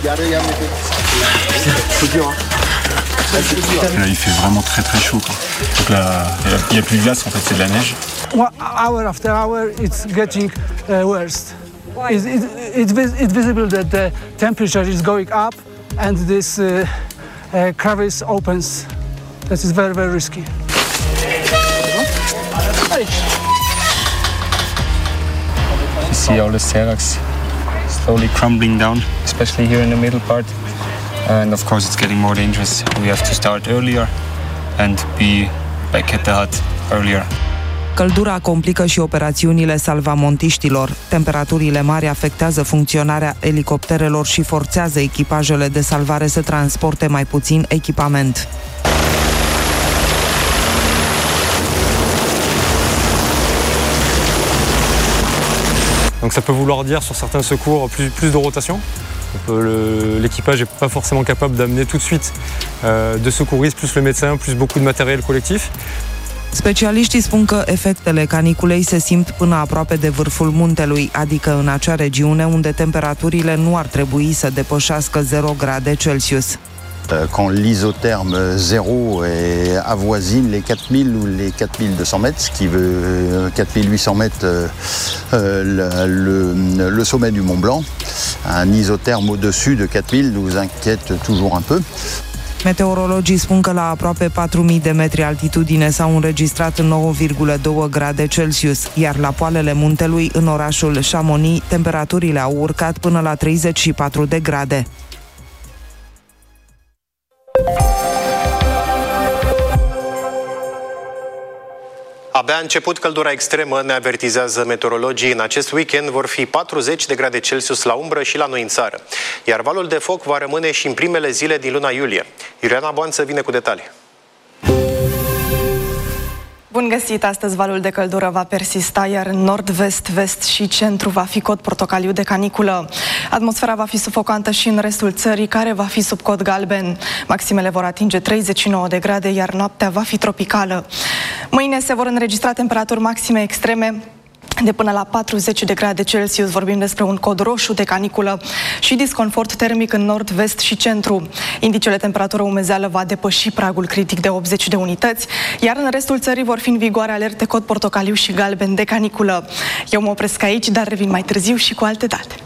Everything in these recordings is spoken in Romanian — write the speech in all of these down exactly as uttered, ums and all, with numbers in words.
Là, il fait vraiment très très chaud, quoi. Donc là, il n'y a, a plus de glace, en fait, c'est de la neige. One hour after hour, it's getting uh, worse. It's, it, it, it's visible that the temperature is going up and this uh, uh, crevice opens. That is very, very risky. You see all the seracs slowly crumbling down, especially here in the middle part. And of course it's getting more dangerous. We have to start earlier and be like at the hut earlier. Căldura complică și operațiunile salvamontiștilor. Temperaturile mari afectează funcționarea elicopterelor și forțează echipajele de salvare să transporte mai puțin echipament. Donc ça peut vouloir dire sur certains secours plus, plus de rotation. L'équipage n'est pas forcément capable d'amener tout de suite euh, de secouristes, plus le médecin, plus beaucoup de matériel collectif. Specialiștii spun că efectele caniculei se simt până aproape de vârful muntelui, adică în acea regiune unde temperaturile nu ar trebui să depășească zero grade Celsius. Quand l'isotherme zéro avoisine les quatre mille ou les quatre mille deux cents mètres, ce qui veut quatre mille huit cents mètres euh, le, le, le sommet du Mont Blanc, un isotherme au-dessus de quatre mille nous inquiète toujours un peu. Meteorologii spun că la aproape patru mii de metri altitudine s-au înregistrat nouă virgulă doi grade Celsius, iar la poalele muntelui, în orașul Chamonix, temperaturile au urcat până la treizeci și patru de grade. Abia a început căldura extremă, ne avertizează meteorologii. În acest weekend vor fi patruzeci de grade Celsius la umbră și la noi în țară. Iar valul de foc va rămâne și în primele zile din luna iulie. Iuliana Boanță vine cu detalii. Bun găsit! Astăzi valul de căldură va persista, iar în nord, vest, vest și centru va fi cod portocaliu de caniculă. Atmosfera va fi sufocantă și în restul țării, care va fi sub cod galben. Maximele vor atinge treizeci și nouă de grade, iar noaptea va fi tropicală. Mâine se vor înregistra temperaturi maxime extreme de până la patruzeci de grade Celsius. Vorbim despre un cod roșu de caniculă și disconfort termic în nord, vest și centru. Indicele temperatură umezeală va depăși pragul critic de optzeci de unități, iar în restul țării vor fi în vigoare alerte cod portocaliu și galben de caniculă. Eu mă opresc aici, dar revin mai târziu și cu alte date.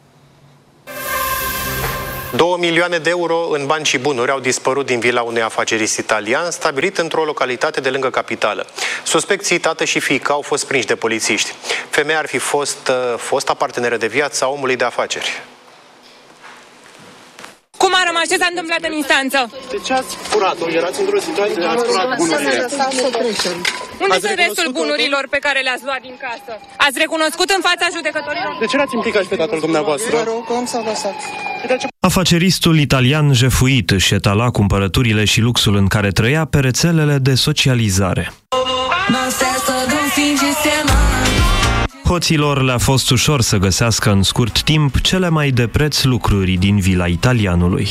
Două milioane de euro în bani și bunuri au dispărut din vila unui afacerist italian stabilit într-o localitate de lângă capitală. Suspecții, tată și fiică, au fost prinși de polițiști. Femeia ar fi fost uh, fosta parteneră de viață a omului de afaceri. Cum a rămas? Ce s-a întâmplat în instanță? De ce ați furat-o? Erați într-o situație de ați furat bunurile. Unde sunt restul bunurilor pe care le-ați luat din casă? Ați recunoscut în fața judecătorilor? De ce l-ați implicat și pe tatăl dumneavoastră? Afaceristul italian jefuit își etala cumpărăturile și luxul în care trăia pe rețelele de socializare. Hoților le-a fost ușor să găsească în scurt timp cele mai de preț lucruri din vila italianului.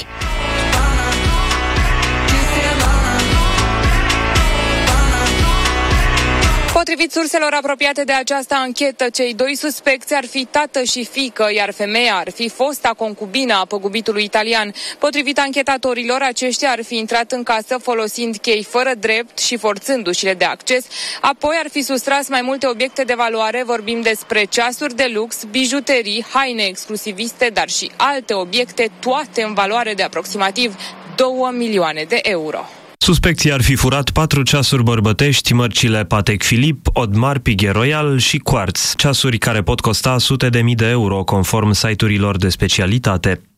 Potrivit surselor apropiate de această anchetă, cei doi suspecți ar fi tată și fiică, iar femeia ar fi fosta concubină a păgubitului italian. Potrivit anchetatorilor, aceștia ar fi intrat în casă folosind chei fără drept și forțându-și-le de acces, apoi ar fi sustras mai multe obiecte de valoare, vorbim despre ceasuri de lux, bijuterii, haine exclusiviste, dar și alte obiecte, toate în valoare de aproximativ două milioane de euro. Suspecții ar fi furat patru ceasuri bărbătești, mărcile Patek Philippe, Audemars Piguet Royal și Quartz, ceasuri care pot costa sute de mii de euro, conform site-urilor de specialitate.